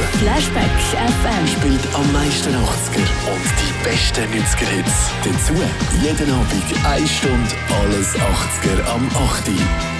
Flashback FM. Spielt am meisten 80er und die besten 90er-Hits. Dazu jeden Abend 1 Stunde alles 80er am 8.